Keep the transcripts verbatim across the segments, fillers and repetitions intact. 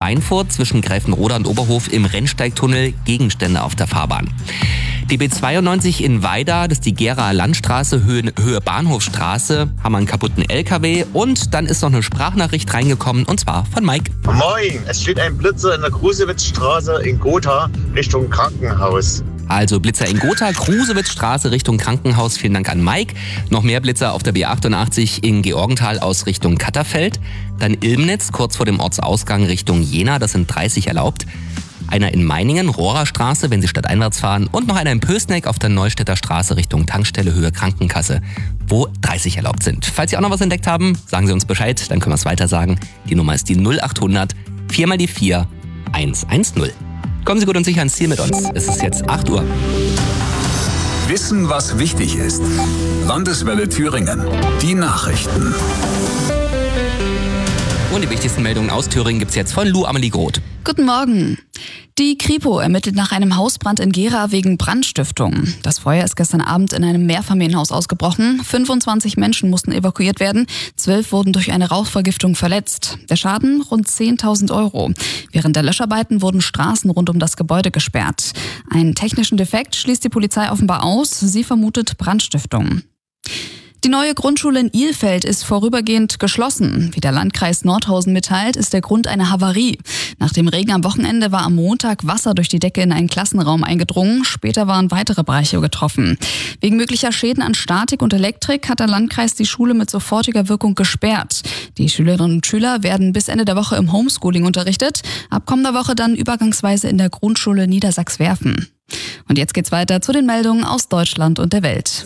Schweinfurt zwischen Greifenroda und Oberhof im Rennsteigtunnel Gegenstände auf der Fahrbahn. Die B zweiundneunzig in Weida, das ist die Geraer Landstraße, Höhe, Höhe Bahnhofstraße, haben einen kaputten L K W und dann ist noch eine Sprachnachricht reingekommen und zwar von Mike. Moin, es steht ein Blitzer in der Krusewitzstraße in Gotha Richtung Krankenhaus. Also Blitzer in Gotha, Krusewitzstraße Richtung Krankenhaus, vielen Dank an Mike. Noch mehr Blitzer auf der B achtundachtzig in Georgenthal aus Richtung Katterfeld. Dann Ilmnitz, kurz vor dem Ortsausgang Richtung Jena, das sind dreißig erlaubt. Einer in Meiningen, Rohrerstraße, wenn Sie stadteinwärts fahren. Und noch einer in Pößneck auf der Neustädter Straße Richtung Tankstelle, Höhe Krankenkasse, wo dreißig erlaubt sind. Falls Sie auch noch was entdeckt haben, sagen Sie uns Bescheid, dann können wir es weiter sagen. Die Nummer ist die null achthundert vier mal die vier eins eins null. Kommen Sie gut und sicher ans Ziel mit uns. Es ist jetzt acht Uhr. Wissen, was wichtig ist. Landeswelle Thüringen. Die Nachrichten. Und die wichtigsten Meldungen aus Thüringen gibt's jetzt von Lou Amelie Groth. Guten Morgen. Die Kripo ermittelt nach einem Hausbrand in Gera wegen Brandstiftung. Das Feuer ist gestern Abend in einem Mehrfamilienhaus ausgebrochen. fünfundzwanzig Menschen mussten evakuiert werden. Zwölf wurden durch eine Rauchvergiftung verletzt. Der Schaden rund zehntausend Euro. Während der Löscharbeiten wurden Straßen rund um das Gebäude gesperrt. Einen technischen Defekt schließt die Polizei offenbar aus. Sie vermutet Brandstiftung. Die neue Grundschule in Ilfeld ist vorübergehend geschlossen. Wie der Landkreis Nordhausen mitteilt, ist der Grund eine Havarie. Nach dem Regen am Wochenende war am Montag Wasser durch die Decke in einen Klassenraum eingedrungen. Später waren weitere Bereiche getroffen. Wegen möglicher Schäden an Statik und Elektrik hat der Landkreis die Schule mit sofortiger Wirkung gesperrt. Die Schülerinnen und Schüler werden bis Ende der Woche im Homeschooling unterrichtet. Ab kommender Woche dann übergangsweise in der Grundschule Niedersachs-Werfen. Und jetzt geht's weiter zu den Meldungen aus Deutschland und der Welt.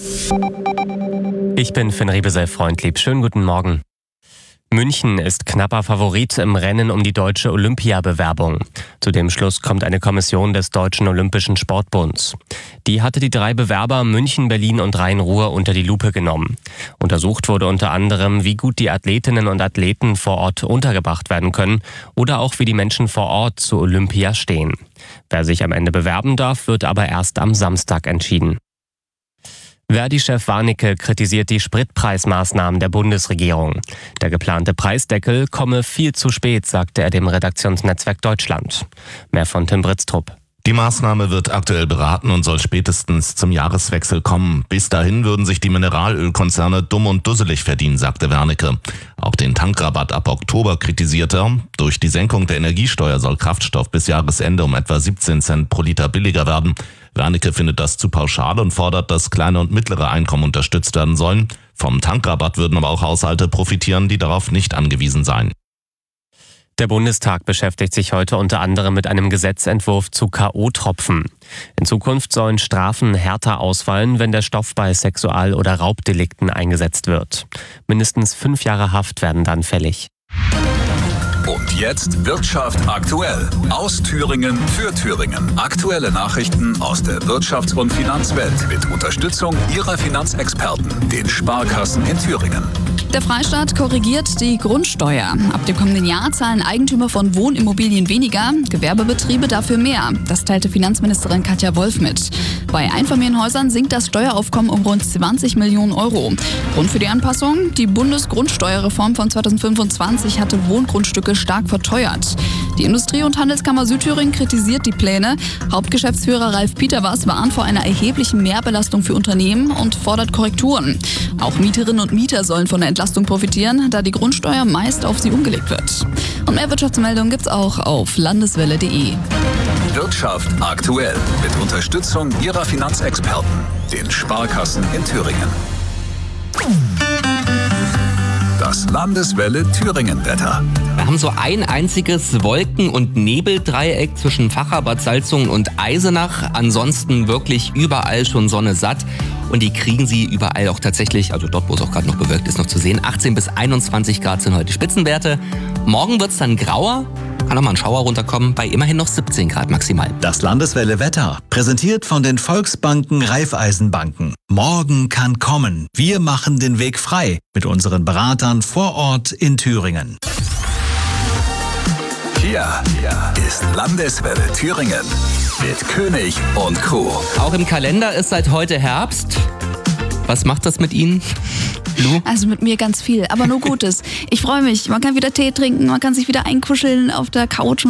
Ich bin Finn Rebesel-Freundlieb. Schönen guten Morgen. München ist knapper Favorit im Rennen um die deutsche Olympiabewerbung. Zu dem Schluss kommt eine Kommission des Deutschen Olympischen Sportbunds. Die hatte die drei Bewerber München, Berlin und Rhein-Ruhr unter die Lupe genommen. Untersucht wurde unter anderem, wie gut die Athletinnen und Athleten vor Ort untergebracht werden können oder auch wie die Menschen vor Ort zu Olympia stehen. Wer sich am Ende bewerben darf, wird aber erst am Samstag entschieden. Verdi-Chef Warnecke kritisiert die Spritpreismaßnahmen der Bundesregierung. Der geplante Preisdeckel komme viel zu spät, sagte er dem Redaktionsnetzwerk Deutschland. Mehr von Tim Britztrup. Die Maßnahme wird aktuell beraten und soll spätestens zum Jahreswechsel kommen. Bis dahin würden sich die Mineralölkonzerne dumm und dusselig verdienen, sagte Wernicke. Auch den Tankrabatt ab Oktober kritisiert er. Durch die Senkung der Energiesteuer soll Kraftstoff bis Jahresende um etwa siebzehn Cent pro Liter billiger werden. Wernicke findet das zu pauschal und fordert, dass kleine und mittlere Einkommen unterstützt werden sollen. Vom Tankrabatt würden aber auch Haushalte profitieren, die darauf nicht angewiesen seien. Der Bundestag beschäftigt sich heute unter anderem mit einem Gesetzentwurf zu K O-Tropfen. In Zukunft sollen Strafen härter ausfallen, wenn der Stoff bei Sexual- oder Raubdelikten eingesetzt wird. Mindestens fünf Jahre Haft werden dann fällig. Und jetzt Wirtschaft aktuell. Aus Thüringen für Thüringen. Aktuelle Nachrichten aus der Wirtschafts- und Finanzwelt mit Unterstützung Ihrer Finanzexperten, den Sparkassen in Thüringen. Der Freistaat korrigiert die Grundsteuer. Ab dem kommenden Jahr zahlen Eigentümer von Wohnimmobilien weniger, Gewerbebetriebe dafür mehr. Das teilte Finanzministerin Katja Wolf mit. Bei Einfamilienhäusern sinkt das Steueraufkommen um rund zwanzig Millionen Euro. Grund für die Anpassung? Die Bundesgrundsteuerreform von zweitausendfünfundzwanzig hatte Wohngrundstücke stark verteuert. Die Industrie- und Handelskammer Südthüringen kritisiert die Pläne. Hauptgeschäftsführer Ralf Peterwas warnt vor einer erheblichen Mehrbelastung für Unternehmen und fordert Korrekturen. Auch Mieterinnen und Mieter sollen von der Entlastung profitieren, da die Grundsteuer meist auf sie umgelegt wird. Und mehr Wirtschaftsmeldungen gibt's auch auf landeswelle punkt de. Wirtschaft aktuell mit Unterstützung Ihrer Finanzexperten, den Sparkassen in Thüringen. Das Landeswelle Thüringen-Wetter. Wir haben so ein einziges Wolken- und Nebeldreieck zwischen Fachabad, Salzungen und Eisenach. Ansonsten wirklich überall schon Sonne satt. Und die kriegen sie überall auch tatsächlich, also dort, wo es auch gerade noch bewölkt ist, noch zu sehen. achtzehn bis einundzwanzig Grad sind heute die Spitzenwerte. Morgen wird es dann grauer. Kann auch mal ein Schauer runterkommen, bei immerhin noch siebzehn Grad maximal. Das Landeswelle Wetter, präsentiert von den Volksbanken Raiffeisenbanken. Morgen kann kommen. Wir machen den Weg frei mit unseren Beratern vor Ort in Thüringen. Hier, hier ist Landeswelle Thüringen mit König und Co. Auch im Kalender ist seit heute Herbst. Was macht das mit Ihnen, Lu? Also mit mir ganz viel, aber nur Gutes. Ich freue mich. Man kann wieder Tee trinken, man kann sich wieder einkuscheln auf der Couch.